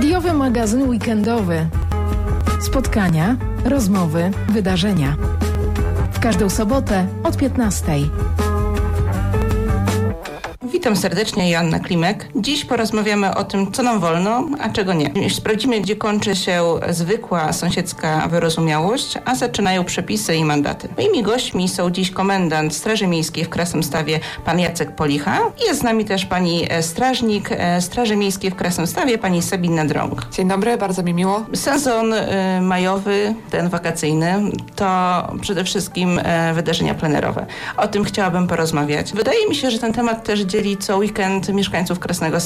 Radiowy magazyn weekendowy. Spotkania, rozmowy, wydarzenia. W każdą sobotę od 15:00. Witam serdecznie, Joanna Klimek. Dziś porozmawiamy o tym, co nam wolno, a czego nie. Sprawdzimy, gdzie kończy się zwykła sąsiedzka wyrozumiałość, a zaczynają przepisy i mandaty. Moimi gośćmi są dziś komendant Straży Miejskiej w Krasnymstawie, pan Jacek Policha. Jest z nami też pani strażnik Straży Miejskiej w Krasnymstawie, pani Sabina Drąg. Dzień dobry, bardzo mi miło. Sezon majowy, ten wakacyjny, to przede wszystkim wydarzenia plenerowe. O tym chciałabym porozmawiać. Wydaje mi się, że ten temat też dzieli co weekend mieszkańców Krasnego